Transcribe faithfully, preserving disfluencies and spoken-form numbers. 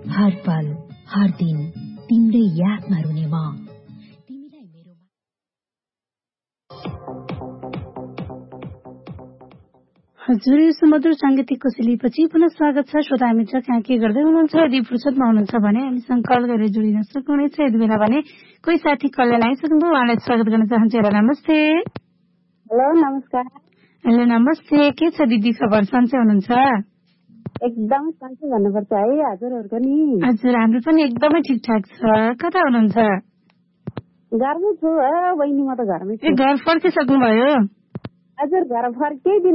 हर पल हर दिन तिम्रै यादमा रुने म। तिमीलाई मेरो हजुर, सुमधुर साङ्गीतिक कोसेलीपछि पुनः स्वागत छ। श्रोता मित्र कहाँ के गर्दै हुनुहुन्छ? यदि फुर्सदमा हुनुहुन्छ भने हामीसँग कल गरेर जोडिन सक्नुहुनेछ। यति बेला भने कोही साथी कललाई आइसक्नुभयो, उहाँलाई स्वागत गर्न चाहन्छु। नमस्ते। हेलो, नमस्कार। हेलो, नमस्ते। के छ दिदी, खबर सन्चै हुनुहुन्छ? एकदम सन्चै भन्नुपर्छ है। हजुरहरूको नि? हजुर, हाम्रो पनि एकदमै ठिकठाक छ। कता हुनुहुन्छ? घरमै छु। बहिनी, म त घरमै छु। घर फर्किसक्नु भयो? हजुर, घर फर्कै